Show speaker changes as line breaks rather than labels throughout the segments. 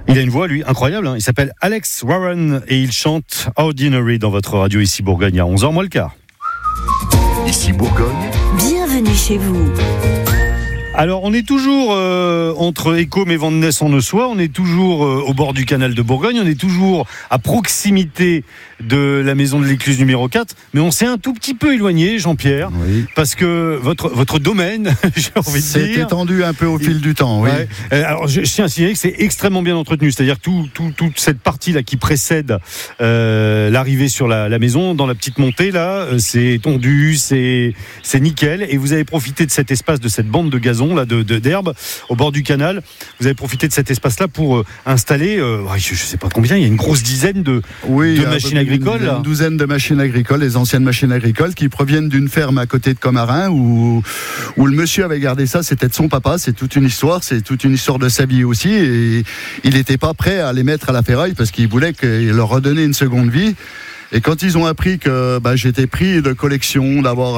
Il a une voix, lui, incroyable. Il s'appelle Alex Warren et il chante Ordinary dans votre radio ici Bourgogne à 11h moins le quart.
Ici Bourgogne.
Bienvenue chez vous.
Alors, on est toujours entre Écôme et Vandenesse-en-Ossois, on est toujours au bord du canal de Bourgogne, on est toujours à proximité de la maison de l'Écluse numéro 4, mais on s'est un tout petit peu éloigné, Jean-Pierre,
Oui.
parce que votre domaine, j'ai envie de
C'est
dire...
étendu un peu au fil du temps, oui.
Ouais. Alors, je tiens à signaler que c'est extrêmement bien entretenu, c'est-à-dire toute cette partie-là qui précède l'arrivée sur la maison, dans la petite montée, là, c'est tondu, c'est nickel, et vous avez profité de cet espace, de cette bande de gazon, là, d'herbe au bord du canal. Vous avez profité de cet espace-là pour installer, je ne sais pas combien, il y a une grosse dizaine de machines agricoles.
Une douzaine de machines agricoles, les anciennes machines agricoles qui proviennent d'une ferme à côté de Commarin où le monsieur avait gardé ça, c'était de son papa, c'est toute une histoire de sa vie aussi, et il n'était pas prêt à les mettre à la ferraille parce qu'il voulait leur redonner une seconde vie. Et quand ils ont appris que j'étais pris de collection, d'avoir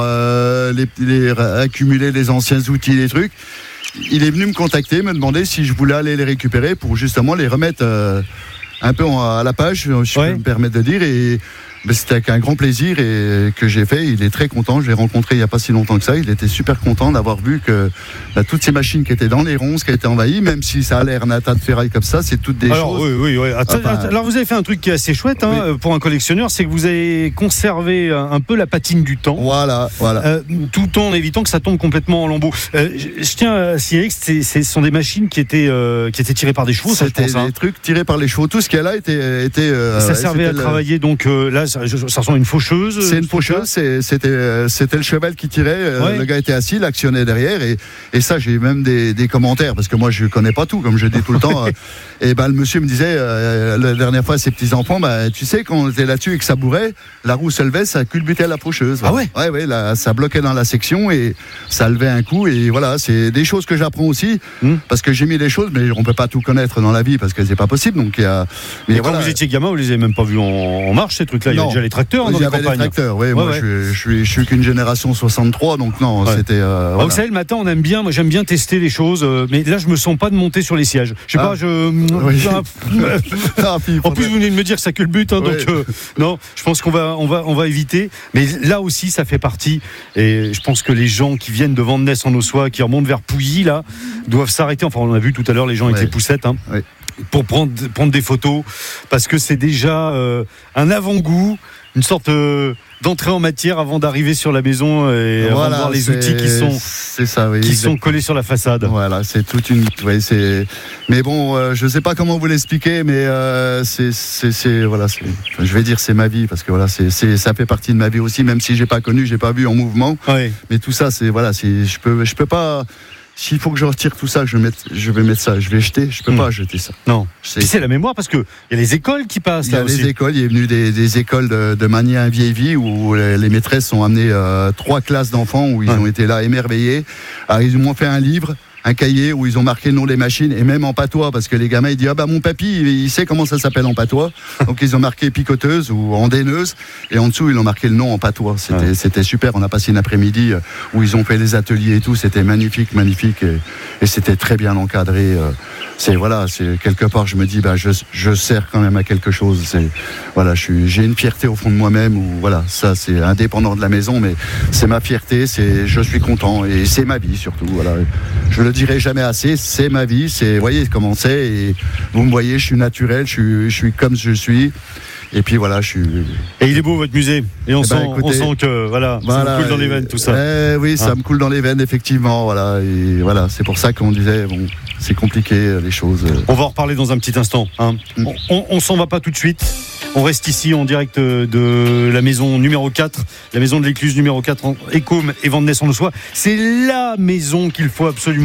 accumulé les anciens outils, les trucs, il est venu me contacter, me demander si je voulais aller les récupérer pour justement les remettre un peu à la page, je peux me permettre de dire. Et c'était avec un grand plaisir et que j'ai fait. Il est très content. Je l'ai rencontré il n'y a pas si longtemps que ça. Il était super content d'avoir vu que toutes ces machines qui étaient dans les ronces, qui étaient envahies, même si ça a l'air un tas de ferraille comme ça, c'est toutes des choses.
Oui. Alors vous avez fait un truc qui est assez chouette pour un collectionneur, c'est que vous avez conservé un peu la patine du temps.
Voilà.
Tout en évitant que ça tombe complètement en lambeaux. Je tiens à signaler que ce sont des machines qui étaient tirées par des chevaux.
C'était des trucs tirés par les chevaux. Tout ce qu'il y a là était.
Ça servait à travailler. Donc là, ça ressemble à une faucheuse.
C'est une faucheuse. C'était le cheval qui tirait. Le gars était assis, l'actionnait derrière. Et ça, j'ai même des commentaires parce que moi, je connais pas tout, comme je dis tout le temps. Et le monsieur me disait la dernière fois à ses petits enfants, tu sais, quand on était là-dessus et que ça bourrait, la roue se levait, ça culbutait la faucheuse.
Ah ouais.
Ouais, là, ça bloquait dans la section et ça levait un coup. Et voilà, c'est des choses que j'apprends aussi parce que j'ai mis des choses, mais on peut pas tout connaître dans la vie parce que c'est pas possible. Donc
mais quand vous étiez gamin, vous les avez même pas vus en marche, ces trucs-là. Il y avait déjà les tracteurs dans les campagnes.
Les tracteurs, oui. Moi, je suis qu'une génération 63, donc non, c'était. Voilà.
Vous savez, le matin, on aime bien. Moi, j'aime bien tester les choses, mais là, je me sens pas de monter sur les sièges. Je sais pas. En plus, vous venez de me dire que ça culbute, donc non. Je pense qu'on va éviter. Mais là aussi, ça fait partie. Et je pense que les gens qui viennent de Vandenesse-en-Ossois, qui remontent vers Pouilly, là, doivent s'arrêter. Enfin, on a vu tout à l'heure les gens avec les poussettes. Pour prendre des photos, parce que c'est déjà un avant-goût, une sorte d'entrée en matière avant d'arriver sur la maison et avant de voir les outils qui sont collés sur la façade.
Voilà, c'est toute une. Mais bon, je sais pas comment vous l'expliquer, mais je vais dire c'est ma vie parce que ça fait partie de ma vie aussi, même si j'ai pas connu, j'ai pas vu en mouvement. Mais tout ça, je peux pas. S'il faut que je retire tout ça, je vais mettre ça, je vais jeter, je peux pas jeter ça.
Non. Puis c'est la mémoire parce que il y a les écoles qui passent.
Il y a les écoles, il est venu des écoles de Magnin vieille vie où les maîtresses ont amené 3 classes d'enfants où ils ont été là émerveillés. Alors ils m'ont fait un livre, un cahier où ils ont marqué le nom des machines et même en patois parce que les gamins ils disent mon papy il sait comment ça s'appelle en patois. Donc ils ont marqué picoteuse ou andaineuse et en dessous ils ont marqué le nom en patois. C'était super. On a passé une après-midi où ils ont fait les ateliers et tout. C'était magnifique et c'était très bien encadré. C'est quelque part je me dis je sers quand même à quelque chose. J'ai une fierté au fond de moi-même où ça c'est indépendant de la maison mais c'est ma fierté. Je suis content et c'est ma vie surtout. Je le dirai jamais assez, c'est ma vie, vous voyez comment c'est, et vous me voyez, je suis naturel, je suis comme je suis, et puis voilà, je suis...
Et il est beau votre musée, et on sent que, ça me coule dans les veines tout ça.
Ça me coule dans les veines, effectivement, et c'est pour ça qu'on disait, c'est compliqué, les choses.
On va en reparler dans un petit instant, on s'en va pas tout de suite. On reste ici en direct de la maison numéro 4, la maison de l'Écluse numéro 4 en Écôme et Vandenesse-en-Ossois. C'est la maison qu'il faut absolument